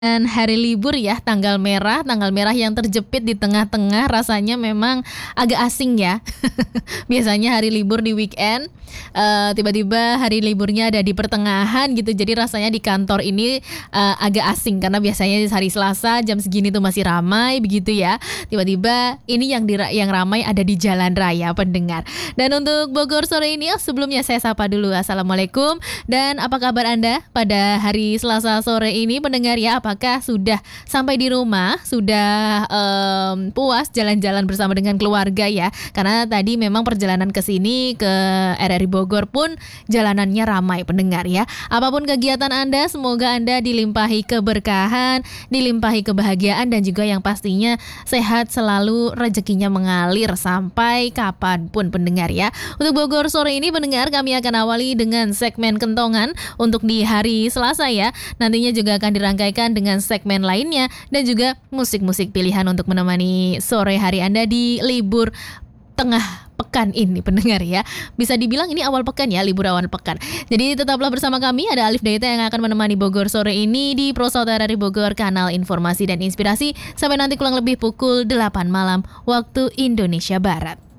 Dan hari libur ya, tanggal merah yang terjepit di tengah-tengah rasanya memang agak asing ya. Biasanya hari libur di weekend, tiba-tiba hari liburnya ada di pertengahan gitu, jadi rasanya di kantor ini, agak asing karena biasanya di hari Selasa jam segini tuh masih ramai begitu ya. Tiba-tiba ini yang ramai ada di jalan raya pendengar. Dan untuk Bogor sore ini, sebelumnya saya sapa dulu, assalamualaikum, dan apa kabar Anda pada hari Selasa sore ini pendengar ya? Apakah sudah sampai di rumah, sudah puas jalan-jalan bersama dengan keluarga ya? Karena tadi memang perjalanan ke sini ke RRI Bogor pun jalanannya ramai pendengar ya. Apapun kegiatan Anda, semoga Anda dilimpahi keberkahan, dilimpahi kebahagiaan dan juga yang pastinya sehat selalu, rezekinya mengalir sampai kapanpun pendengar ya. Untuk Bogor sore ini pendengar, kami akan awali dengan segmen kentongan untuk di hari Selasa ya. Nantinya juga akan dirangkaikan dengan segmen lainnya dan juga musik-musik pilihan untuk menemani sore hari Anda di libur tengah pekan ini pendengar ya. Bisa dibilang ini awal pekan ya, libur awal pekan. Jadi tetaplah bersama kami, ada Alif Daita yang akan menemani Bogor sore ini di Pro Saudara RRI Bogor, kanal informasi dan inspirasi sampai nanti kurang lebih pukul 8 malam waktu Indonesia Barat.